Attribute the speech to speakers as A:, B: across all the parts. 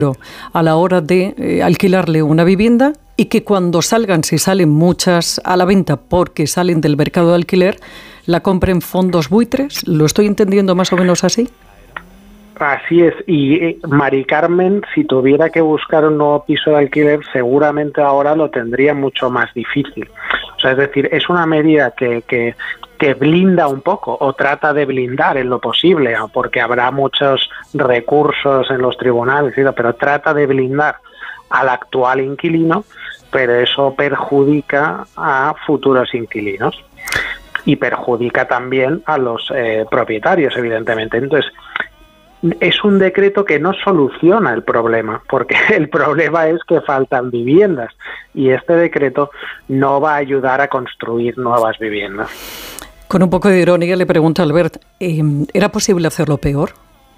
A: a la hora de alquilarle una vivienda y que cuando salgan, si salen muchas a la venta porque salen del mercado de alquiler, la compren fondos buitres. ¿Lo estoy entendiendo más o menos así?
B: Así es, y Mari Carmen, si tuviera que buscar un nuevo piso de alquiler, seguramente ahora lo tendría mucho más difícil. O sea, es decir, es una medida que blinda un poco, o trata de blindar en lo posible, porque habrá muchos recursos en los tribunales, pero trata de blindar al actual inquilino, pero eso perjudica a futuros inquilinos y perjudica también a los propietarios, evidentemente. Entonces, es un decreto que no soluciona el problema, porque el problema es que faltan viviendas y este decreto no va a ayudar a construir nuevas viviendas.
A: Con un poco de ironía le pregunto a Albert, ¿era posible hacerlo peor?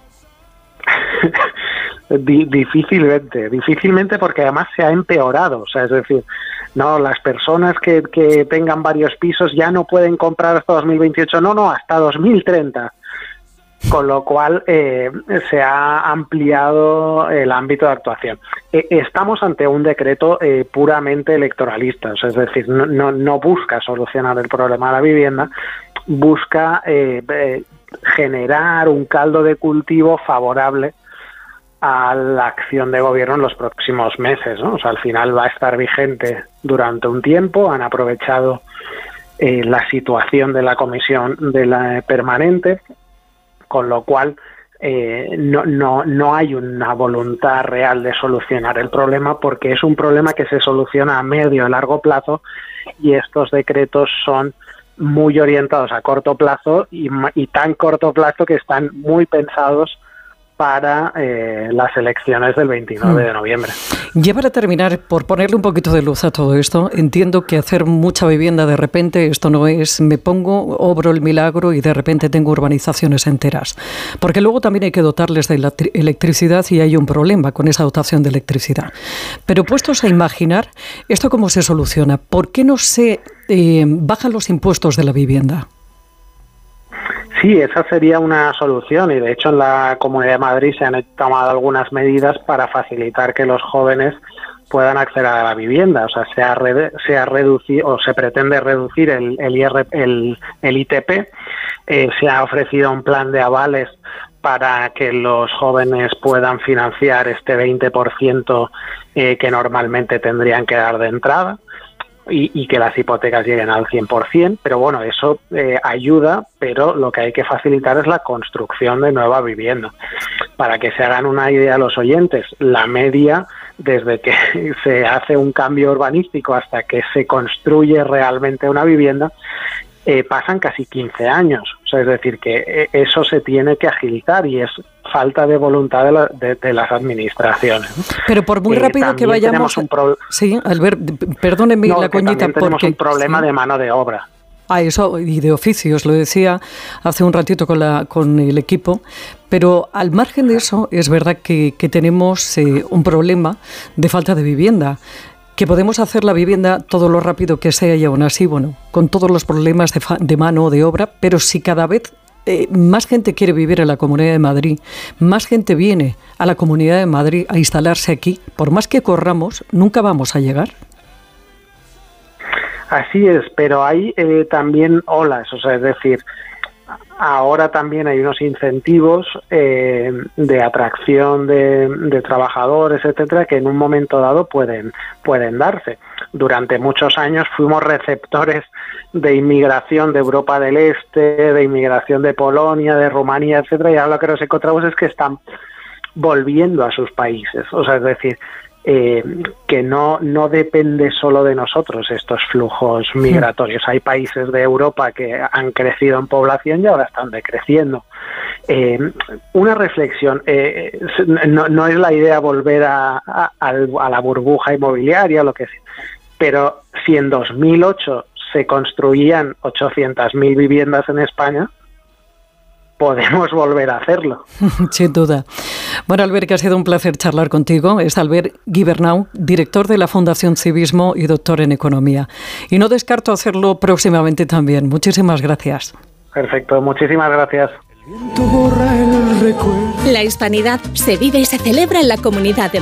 A: Difícilmente, porque además se ha empeorado. O sea, es decir, no, las personas que tengan varios pisos ya no pueden comprar hasta 2028, no, hasta 2030. Con lo cual se ha ampliado el ámbito de actuación. Estamos ante un decreto puramente electoralista, o sea, es decir, no busca solucionar el problema de la vivienda, busca generar un caldo de cultivo favorable a la acción de gobierno en los próximos meses, ¿no? O sea, al final va a estar vigente durante un tiempo. Han aprovechado la situación de la comisión de la permanente, con lo cual no hay una voluntad real de solucionar el problema, porque es un problema que se soluciona a medio y largo plazo, y estos decretos son muy orientados a corto plazo y tan corto plazo que están muy pensados para las elecciones del 29 de noviembre. Ya para terminar, por ponerle un poquito de luz a todo esto, entiendo que hacer mucha vivienda de repente, esto no es me pongo, obro el milagro y de repente tengo urbanizaciones enteras. Porque luego también hay que dotarles de electricidad y hay un problema con esa dotación de electricidad. Pero puestos a imaginar, ¿esto cómo se soluciona? ¿Por qué no se bajan los impuestos de la vivienda?
B: Sí, esa sería una solución, y de hecho en la Comunidad de Madrid se han tomado algunas medidas para facilitar que los jóvenes puedan acceder a la vivienda. O sea, se ha reducido, o se pretende reducir el ITP, se ha ofrecido un plan de avales para que los jóvenes puedan financiar este 20% que normalmente tendrían que dar de entrada. Y que las hipotecas lleguen al 100%, pero bueno, eso ayuda, pero lo que hay que facilitar es la construcción de nueva vivienda. Para que se hagan una idea los oyentes, la media, desde que se hace un cambio urbanístico hasta que se construye realmente una vivienda, pasan casi 15 años. O sea, es decir, que eso se tiene que agilizar y es falta de voluntad de las administraciones.
A: Pero por muy rápido que vayamos... Sí, Albert, perdóneme la coñita.
B: Tenemos un problema de mano de obra.
A: Eso, y de oficios, lo decía hace un ratito con el equipo, pero al margen de eso, es verdad que tenemos un problema de falta de vivienda. Que podemos hacer la vivienda todo lo rápido que sea y aún así, bueno, con todos los problemas de mano de obra, pero si cada vez más gente quiere vivir en la Comunidad de Madrid, más gente viene a la Comunidad de Madrid a instalarse aquí, por más que corramos, nunca vamos a llegar.
B: Así es, pero hay también olas, o sea, es decir, ahora también hay unos incentivos de atracción de trabajadores, etcétera, que en un momento dado pueden darse. Durante muchos años fuimos receptores de inmigración de Europa del Este, de inmigración de Polonia, de Rumanía, etcétera, y ahora lo que nos encontramos es que están volviendo a sus países. O sea, es decir, que no depende solo de nosotros estos flujos migratorios. Hay países de Europa que han crecido en población y ahora están decreciendo. Una reflexión, no es la idea volver a la burbuja inmobiliaria, lo que sea, pero si en 2008 se construían 800.000 viviendas en España, podemos volver a hacerlo.
A: Sin duda. Bueno, Albert, que ha sido un placer charlar contigo. Es Albert Gibernau, director de la Fundación Civismo y doctor en Economía. Y no descarto hacerlo próximamente también. Muchísimas gracias.
B: Perfecto, muchísimas gracias.
C: La hispanidad se vive y se celebra en la Comunidad de